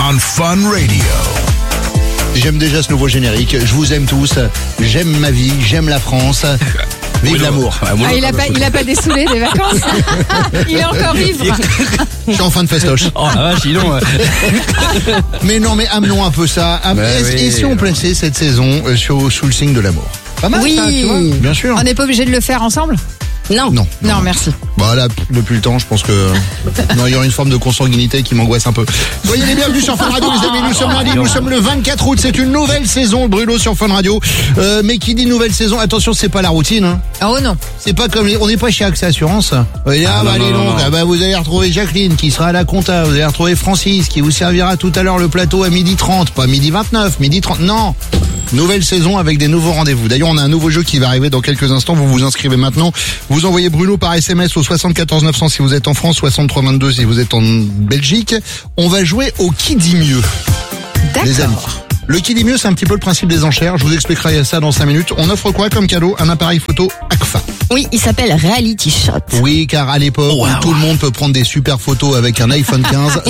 on Fun Radio. J'aime déjà ce nouveau générique. Je vous aime tous. J'aime ma vie. J'aime la France. Vive l'amour. Il a pas dessoulé des vacances. Il est encore ivre. Je suis en fin de festoche. Oh la vache, dis donc. Mais non, mais amenons un peu ça. Et si on plaçait cette saison sous le signe de l'amour? Pas mal, Oui. ça, tu vois. Bien sûr. On n'est pas obligé de le faire ensemble? Non, merci. Bah là, depuis le temps, je pense que non, il y aura une forme de consanguinité qui m'angoisse un peu. Soyez les bienvenus sur Fun Radio, les amis. Nous sommes lundi, nous sommes le 24 août. C'est une nouvelle saison, Bruno, sur Fun Radio. Mais qui dit nouvelle saison, attention, c'est pas la routine. Hein. Oh non. C'est pas comme on n'est pas chez AXA Assurance. Vous allez retrouver Jacqueline qui sera à la compta. Vous allez retrouver Francis qui vous servira tout à l'heure le plateau à 12h30, pas 12h29, 12h30. Non. Nouvelle saison avec des nouveaux rendez-vous. D'ailleurs, on a un nouveau jeu qui va arriver dans quelques instants. Vous vous inscrivez maintenant. Vous envoyez Bruno par SMS au 74 900 si vous êtes en France, 63 22 si vous êtes en Belgique. On va jouer au qui dit mieux. D'accord. Les amis. Le qui dit mieux, c'est un petit peu le principe des enchères. Je vous expliquerai ça dans 5 minutes. On offre quoi comme cadeau? Un appareil photo Agfa. Oui, il s'appelle Reality Shot. Oui, car à l'époque où tout le monde peut prendre des super photos avec un iPhone 15,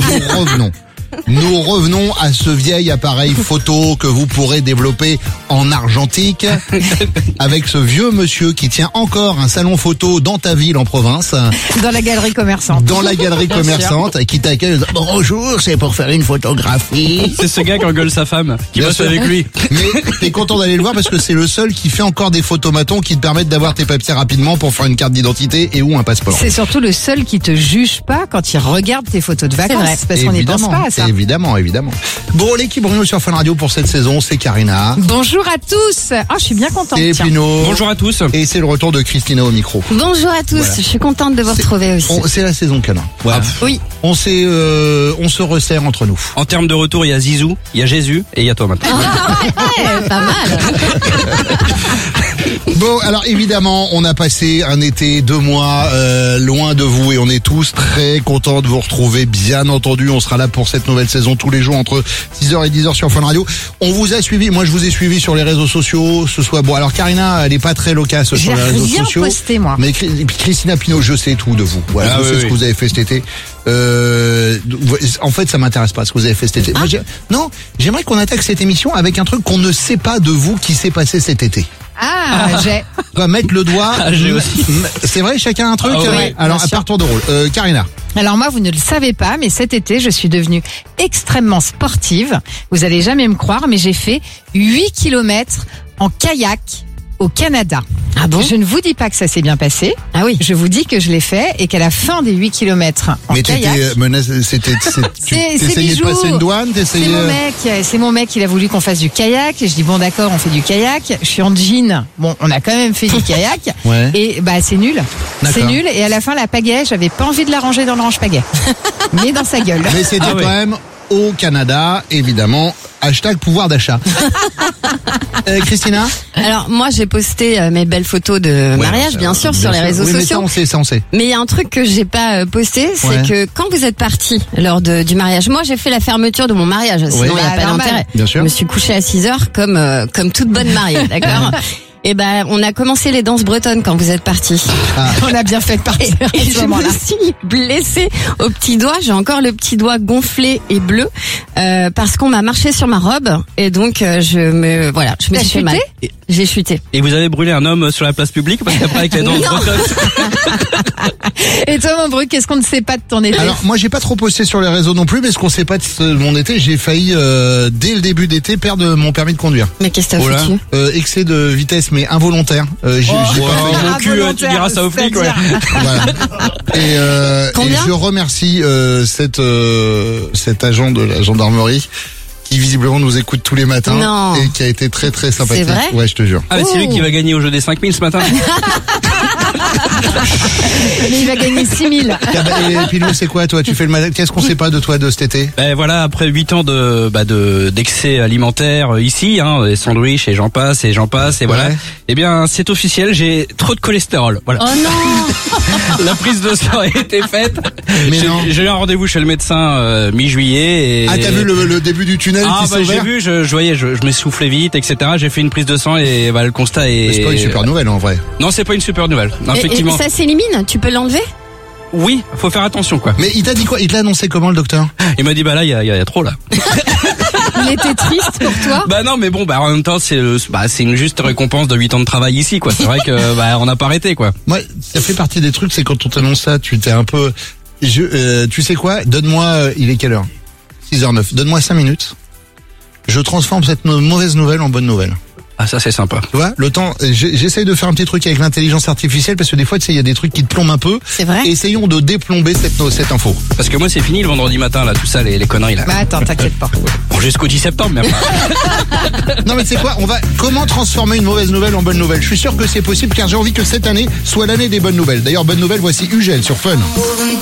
Nous revenons à ce vieil appareil photo que vous pourrez développer en argentique avec ce vieux monsieur qui tient encore un salon photo dans ta ville en province. Dans la galerie commerçante. Dans la galerie commerçante et qui t'accueille. Bonjour, c'est pour faire une photographie. C'est ce gars qui engueule sa femme, qui bosse avec lui. Mais t'es content d'aller le voir parce que c'est le seul qui fait encore des photomatons qui te permettent d'avoir tes papiers rapidement pour faire une carte d'identité et ou un passeport. C'est surtout le seul qui te juge pas quand il regarde tes photos de vacances. vrai. Parce qu'on n'y pense pas à ça. Évidemment. Bon, l'équipe Bruno sur Fun Radio pour cette saison, c'est Karina. Bonjour à tous. Ah, je suis bien contente. Et tiens. Pino. Bonjour à tous. Et c'est le retour de Christina au micro. Bonjour à tous, Voilà. je suis contente de vous retrouver aussi. C'est la saison canin. Voilà. Oui. On se resserre entre nous. En termes de retour, il y a Zizou, il y a Jésus et il y a toi maintenant. Pas mal. Bon, alors évidemment, on a passé un été, 2 mois loin de vous et on est tous très contents de vous retrouver. Bien entendu, on sera là pour cette nouvelle saison tous les jours entre 6h et 10h sur Fun Radio. On vous a suivi, moi je vous ai suivi sur les réseaux sociaux, bon alors Karina, elle est pas très locace sur J'ai les réseaux rien sociaux. posté, moi. Mais Christina Pino, je sais tout de vous. Voilà, je sais ce que vous avez fait cet été. En fait, ça m'intéresse pas ce que vous avez fait cet été. Moi, j'aimerais qu'on attaque cette émission avec un truc qu'on ne sait pas de vous qui s'est passé cet été. J'ai. On va mettre le doigt. J'ai aussi. C'est vrai, chacun un truc. Ah oui, alors, bien à sûr. part tour de rôle. Karina. Alors moi, vous ne le savez pas, mais cet été, je suis devenue extrêmement sportive. Vous allez jamais me croire, mais j'ai fait 8 kilomètres en kayak au Canada. Ah bon? Je ne vous dis pas que ça s'est bien passé. Ah oui. Je vous dis que je l'ai fait et qu'à la fin des 8 kilomètres en Mais kayak... t'essayais de bijoux. passer une douane, C'est mon mec, il a voulu qu'on fasse du kayak. Et je dis bon d'accord, on fait du kayak. Je suis en jean. Bon, on a quand même fait du kayak. Ouais. Et bah c'est nul. D'accord. C'est nul. Et à la fin, la pagaie, j'avais pas envie de la ranger dans le range-pagaie. Mais dans sa gueule. Mais c'était Ah ouais. quand même au Canada, évidemment. # pouvoir d'achat. Christina? Alors moi j'ai posté mes belles photos de mariage bien sûr sur les réseaux oui, mais sociaux. ça on sait. Mais il y a un truc que j'ai pas posté, c'est Ouais. que quand vous êtes partis lors du mariage, moi j'ai fait la fermeture de mon mariage, sinon il n'y a Bah, pas normal. d'intérêt. Bien sûr. Je me suis couchée à 6h comme toute bonne mariée, d'accord? Et ben on a commencé les danses bretonnes quand vous êtes partis. On a bien fait de partir à Et ce je me moment-là. suis blessée au petit doigt. J'ai encore le petit doigt gonflé et bleu parce qu'on m'a marché sur ma robe et donc je me T'as suis fait mal. chuté J'ai chuté. Et vous avez brûlé un homme sur la place publique parce qu'après avec les danses Non. bretonnes. Et toi, mon Bruc, qu'est-ce qu'on ne sait pas de ton été? Alors moi j'ai pas trop posté sur les réseaux non plus, mais ce qu'on sait pas de mon été, j'ai failli dès le début d'été perdre mon permis de conduire. Mais qu'est-ce que Oh t'as là. foutu? Excès de vitesse mais involontaire. J'ai pas failli. Mon cul, tu diras ça au flic, ouais. Voilà. Et Combien je remercie cet agent de la gendarmerie qui visiblement nous écoute tous les matins Non. et qui a été très très sympathique. C'est vrai Ouais, je te jure. Ah, mais c'est lui qui va gagner au jeu des 5000 ce matin. Mais il va gagner 6 000. Et Pino, c'est quoi toi? Tu fais le matin. Qu'est-ce qu'on sait pas de toi de cet été? Ben voilà, après 8 ans d'excès alimentaire ici, les sandwichs et j'en passe et voilà. Ouais. Eh bien, c'est officiel, j'ai trop de cholestérol. Voilà. Oh non. La prise de sang a été faite. Mais non. J'ai eu un rendez-vous chez le médecin mi-juillet. Et... Ah, t'as vu le début du tunnel Ah qui bah s'est j'ai ouvert? vu, je voyais, je m'essoufflais vite, etc. J'ai fait une prise de sang et le constat est... Mais c'est pas une super nouvelle en vrai. Non, c'est pas une super nouvelle. Non, Et effectivement. ça s'élimine? Tu peux l'enlever? Oui, faut faire attention quoi. Mais il t'a dit quoi? Il te l'a annoncé comment, le docteur? Il m'a dit bah là il y a trop là. Il était triste pour toi? Bah non mais bon en même temps c'est une juste récompense de 8 ans de travail ici quoi. C'est vrai que on n'a pas arrêté quoi. Moi, ça fait partie des trucs, c'est quand on t'annonce ça, tu t'es un peu... tu sais quoi? Donne-moi... il est quelle heure? 6h09. Donne-moi 5 minutes. Je transforme cette mauvaise nouvelle en bonne nouvelle. Ah ça c'est sympa. Tu vois, le temps, j'essaye de faire un petit truc avec l'intelligence artificielle parce que des fois, tu sais, il y a des trucs qui te plombent un peu. C'est vrai. Essayons de déplomber cette info. Parce que moi c'est fini le vendredi matin là, tout ça, les conneries là. Bah attends, t'inquiète pas. Bon, jusqu'au 10 septembre mais enfin. Non mais tu sais quoi, comment transformer une mauvaise nouvelle en bonne nouvelle? Je suis sûr que c'est possible car j'ai envie que cette année soit l'année des bonnes nouvelles. D'ailleurs, bonne nouvelle, voici Ugel sur Fun.